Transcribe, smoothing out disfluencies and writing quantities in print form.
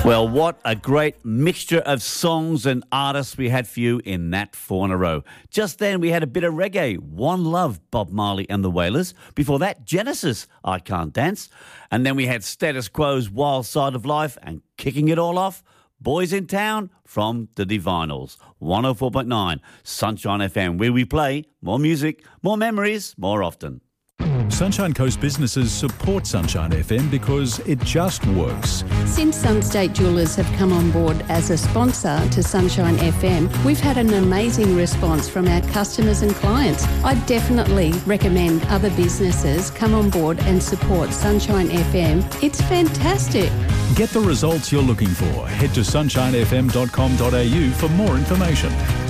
Well, what a great mixture of songs and artists we had for you in that 4 in a row. Just then we had a bit of reggae, One Love, Bob Marley and the Wailers. Before that, Genesis, I Can't Dance. And then we had Status Quo's Wild Side of Life, and kicking it all off, Boys in Town from the Divinals. 104.9 Sunshine FM, where we play more music, more memories, more often. Sunshine Coast businesses support Sunshine FM because it just works. Since Sunstate Jewellers have come on board as a sponsor to Sunshine FM, we've had an amazing response from our customers and clients. I definitely recommend other businesses come on board and support Sunshine FM. It's fantastic. Get the results you're looking for. Head to sunshinefm.com.au for more information.